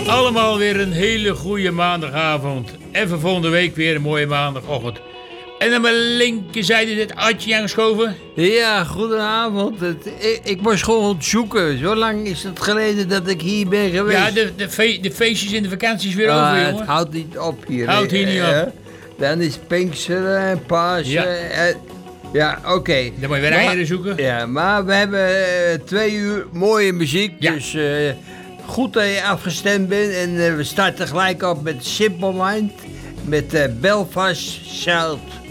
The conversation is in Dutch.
Allemaal weer een hele goede maandagavond. Even volgende week weer een mooie maandagochtend. En aan mijn linkerzijde zit Adje aangeschoven. Ja, goedenavond. Ik was gewoon aan het zoeken. Zo lang is het geleden dat ik hier ben geweest. Ja, de feestjes en de vakanties weer over, jongen. Het houdt niet op hier. Houdt hier niet op. Dan is Pinksteren en Pasen. Ja, oké. Dan moet je weer eieren zoeken. Ja, maar we hebben 2 uur mooie muziek. Ja. Dus goed dat je afgestemd bent. En we starten gelijk op met Simple Mind. Met Belfast Shout.